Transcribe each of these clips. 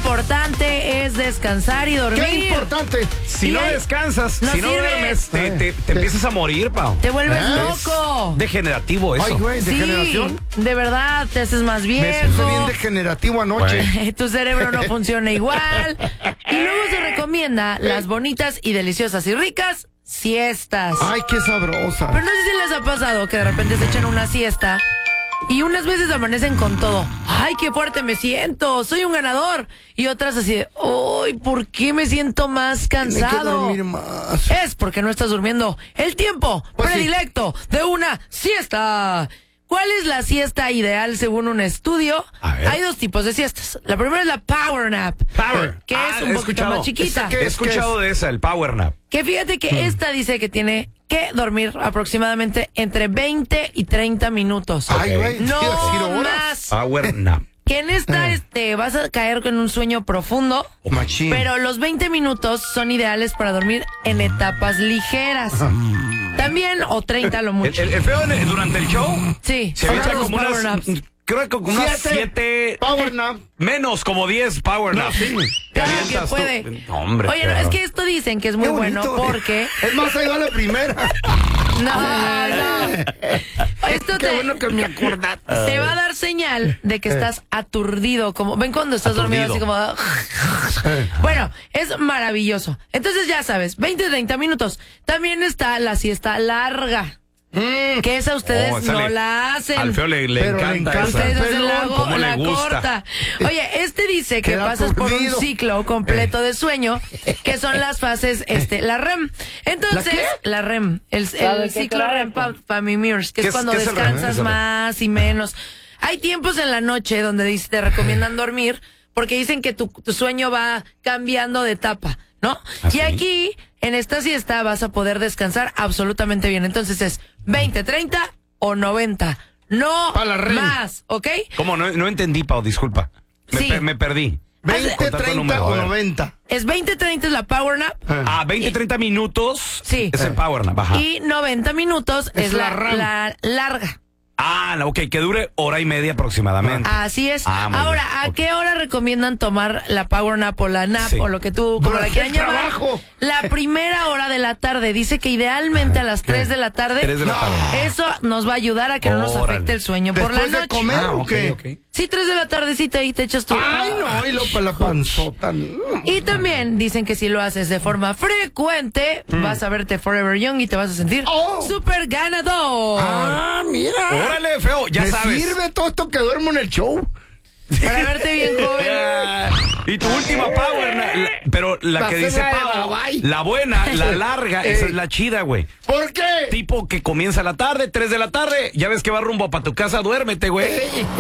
importante es descansar y dormir. ¡Qué importante! Si no descansas, no si no sirve. duermes, te empiezas a morir, Pau. Te vuelves loco. Degenerativo eso. Ay, güey, Sí, degeneración. de verdad, te haces más Me puse bien viejo. degenerativo anoche. Tu cerebro no funciona igual. Y luego se recomienda las bonitas y deliciosas y ricas siestas. Ay, qué sabrosa. Pero no sé si les ha pasado que de repente se echan una siesta y unas veces amanecen con todo. ¡Ay, qué fuerte me siento! ¡Soy un ganador! Y otras así de, ¡ay, ¿por qué me siento más Tiene que cansado? dormir más. Es porque no estás durmiendo el tiempo Pues sí. predilecto de una siesta. ¿Cuál es la siesta ideal según un estudio? A ver. Hay dos tipos de siestas. La primera es la power nap. Power. Que es un he poquito escuchado. más chiquita. ¿Esa qué He escuchado de esa, el power nap. Que fíjate que esta dice que tiene que dormir aproximadamente entre 20 y 30 minutos. Ay, güey. No ¿qué iba a decir horas? más. Power nap. Que en esta vas a caer con un sueño profundo, Machín. pero los 20 minutos son ideales para dormir en etapas ligeras. También, o 30 lo mucho. El feo durante el show Sí, se son echa los como power unas, naps. creo que como unas 7, Power nap. menos como 10 power No, naps. sí. Te Claro que avientas tú. puede. No, hombre, Oye, no, feo. es que esto dicen que es muy Qué bueno bonito. porque... Es más, ahí va la primera. No. Esto Qué bueno que me acordaste. te va a dar señal de que estás aturdido, como ven cuando estás dormido así como... Bueno, es maravilloso. Entonces ya sabes, 20-30 minutos. También está la siesta larga, que esa ustedes esa no le- la hacen. Al feo le Pero le encanta encanta. esa. Ustedes hacen ¿Cómo la le gusta? corta. Oye, dice que Queda pasas por un aturdido. ciclo completo de sueño, que son las fases, la REM. Entonces, la REM, el ciclo REM para Mimirs, que ¿Qué es es- cuando qué es el REM? descansas ¿Qué es el REM? más y menos. Hay tiempos en la noche donde te recomiendan dormir, porque dicen que tu sueño va cambiando de etapa, ¿no? ¿Ah, Y sí? aquí, en esta siesta, vas a poder descansar absolutamente bien. Entonces es 20, 30 o 90. No Pa' la REM. más, ¿ok? ¿Cómo? No entendí, Pau, disculpa. Sí. Me perdí. 20, Con tanto 30 número, a o ver. 90. Es 20-30 es la power nap 20, 30 minutos Sí. es el power nap. Ajá. y 90 minutos es la la RAM. larga. Ok, que dure hora y media aproximadamente. Así es. Muy Ahora, bien. ¿a Ok. qué hora recomiendan tomar la power nap o la nap Sí. o lo que tú como la Durante quieran el llamar? trabajo. La primera hora de la tarde. Dice que idealmente a las 3 de la tarde. 3 de la tarde. Eso nos va a ayudar a que no nos Órale. afecte el sueño por la ¿Después de noche. comer o ok, qué? ok. Sí, 3 de la tardecita y te echas tu... Ay, no, y lo para la panzota. Y también dicen que si lo haces de forma frecuente, vas a verte forever young y te vas a sentir Oh. super ganador. Ah, mira. Órale, feo, ya Me sabes. sirve todo esto que duermo en el show. Para verte bien joven. Y tu última power nap, pero la La que dice cena de Pau, Babay. la buena, la larga, esa es la chida, güey. ¿Por qué? Tipo que comienza a la tarde, 3 de la tarde, ya ves que va rumbo para tu casa, duérmete, güey.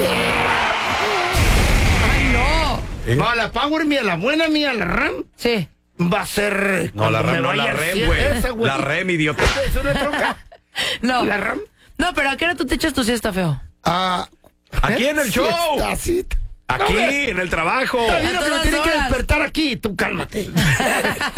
Ay, no. No, la Power mía, la buena mía, la RAM, Sí. va a ser... No, la cuando RAM, me no, vaya la al REM, cielo. Esa, güey. La REM, idiota. ¿Es una troca? No. ¿La RAM? No, pero ¿a qué hora tú te echas tu siesta, feo? Aquí en el show. Siestacita. Aquí, en el trabajo. Está bien, A lo que me todas tiene que horas. despertar aquí, tú cálmate.